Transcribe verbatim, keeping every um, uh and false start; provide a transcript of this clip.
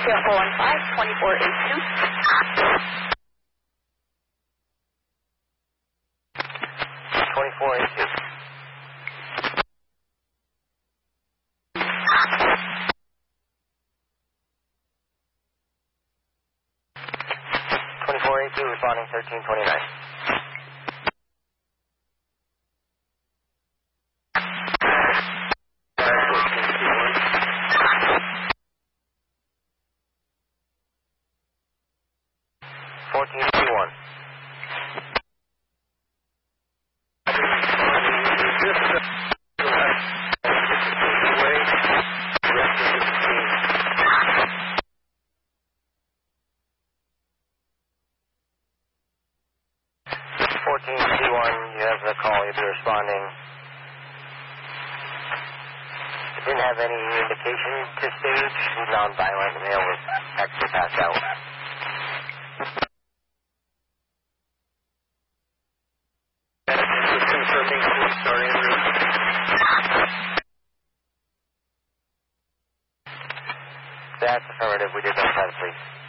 zero four one five, two four eight two. twenty-four eighty-two. twenty-four eighty-two responding thirteen twenty-nine. fourteen fifty-one. fourteen fifty-one, you have the call, you'll be responding. It didn't have any indication to stage, non-violent, and male was actually passed out. That's affirmative, we did notify the police.